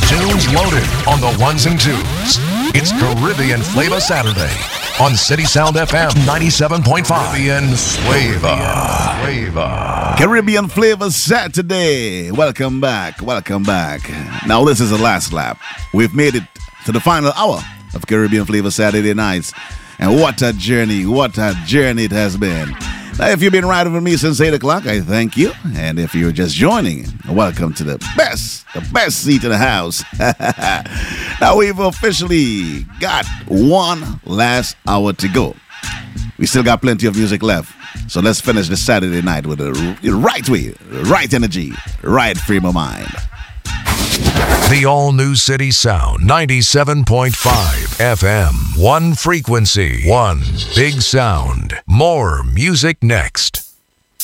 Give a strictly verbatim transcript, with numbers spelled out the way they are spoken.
Tunes loaded on the ones and twos. It's Caribbean Flavor Saturday on City Sound F M ninety-seven point five. Caribbean Flavor. Flavor. Caribbean Flavor Saturday. Welcome back. Welcome back. Now, this is the last lap. We've made it to the final hour of Caribbean Flavor Saturday nights. And what a journey. What a journey it has been. Now, if you've been riding with me since eight o'clock, I thank you. And if you're just joining, welcome to the best, the best seat in the house. Now, we've officially got one last hour to go. We still got plenty of music left. So let's finish this Saturday night with the right way, right energy, right frame of mind. The all-new City Sound ninety-seven point five F M. One frequency, one big sound. More music next.